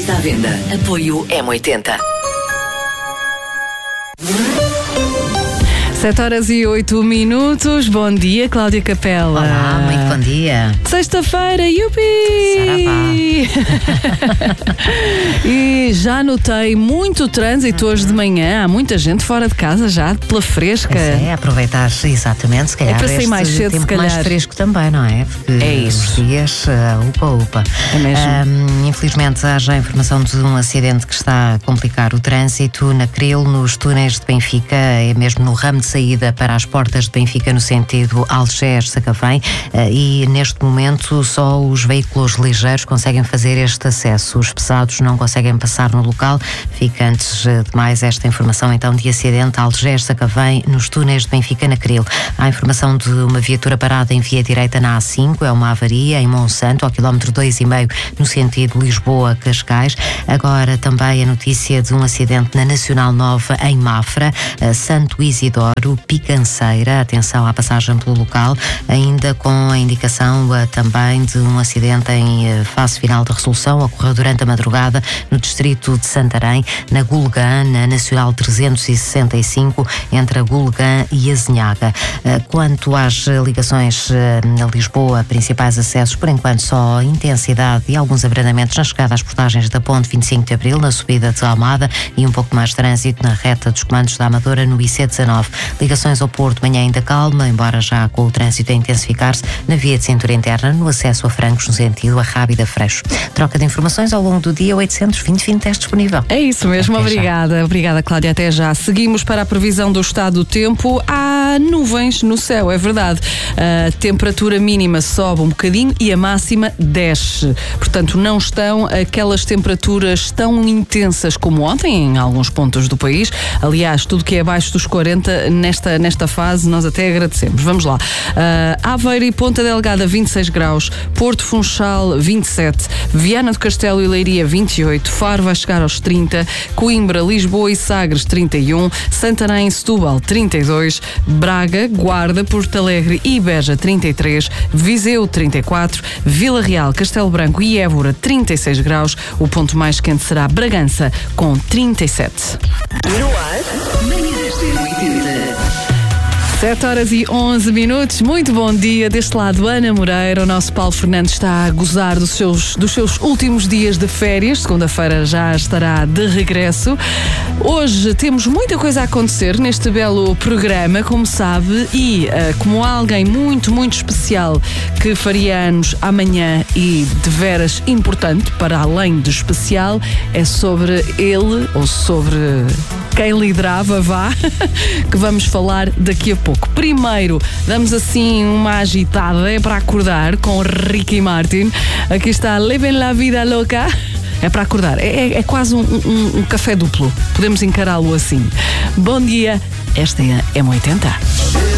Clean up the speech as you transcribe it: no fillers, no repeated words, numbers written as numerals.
está à venda. Apoio M80. 7h08. Bom dia, Cláudia Capela. Olá, muito bom dia. Sexta-feira, yupi! E já notei muito trânsito hoje de manhã. Há muita gente fora de casa já, pela fresca. É, aproveitar exatamente, se calhar. É para sair mais cedo, tempo se calhar. mais fresco também, não é? Porque é isso. Os dias, upa. É mesmo. Infelizmente, há já a informação de um acidente que está a complicar o trânsito na Cril, nos túneis de Benfica, é mesmo no ramo de saída para as portas de Benfica, no sentido Algés-Sacavém, e neste momento só os veículos ligeiros conseguem fazer este acesso. Os pesados não conseguem passar no local. Fica antes de mais esta informação então de acidente Algés-Sacavém nos túneis de Benfica na Cril. Há informação de uma viatura parada em via direita na A5, é uma avaria em Monsanto, ao quilómetro 2,5 no sentido Lisboa-Cascais. Agora também a notícia de um acidente na Nacional Nova em Mafra, Santo Isidoro, Picanceira, atenção à passagem pelo local, ainda com a indicação também de um acidente em fase final de resolução, ocorreu durante a madrugada no distrito de Santarém, na Gulgã, na Nacional 365, entre a Gulgã e a Zinhaga. Quanto às ligações na Lisboa, principais acessos, por enquanto só intensidade e alguns abrandamentos na chegada às portagens da Ponte 25 de Abril, na subida de Almada, e um pouco mais de trânsito na reta dos comandos da Amadora, no IC19. Ligações ao Porto, manhã ainda calma, embora já com o trânsito a intensificar-se na via de cintura interna, no acesso a Francos, no sentido a Rábida Freixo. Troca de informações ao longo do dia, 820 é disponível. É isso mesmo, obrigada Cláudia, até já. Seguimos para a previsão do estado do tempo. Há nuvens no céu, é verdade. A temperatura mínima sobe um bocadinho e a máxima desce. Portanto, não estão aquelas temperaturas tão intensas como ontem em alguns pontos do país. Aliás, tudo que é abaixo dos 40 nesta fase nós até agradecemos. Vamos lá. Aveiro e Ponta Delgada 26 graus, Porto Funchal 27, Viana do Castelo e Leiria 28, Faro vai chegar aos 30, Coimbra, Lisboa e Sagres 31, Santarém e Setúbal 32, Braga, Guarda, Porto Alegre e Beja 33, Viseu 34, Vila Real, Castelo Branco e Évora 36 graus. O ponto mais quente será Bragança com 37. No ar, manhãs da M80. 7h11. Muito bom dia. Deste lado, Ana Moreira. O nosso Paulo Fernandes está a gozar dos seus últimos dias de férias. Segunda-feira já estará de regresso. Hoje temos muita coisa a acontecer neste belo programa, como sabe, e como há alguém muito, muito especial que faria anos amanhã e de veras importante, para além de especial, é sobre ele, ou sobre quem liderava, que vamos falar daqui a pouco. Primeiro, damos assim uma agitada, é para acordar, com Ricky Martin. Aqui está Living la Vida Loca. É para acordar, é quase um café duplo. Podemos encará-lo assim. Bom dia, esta é a M80.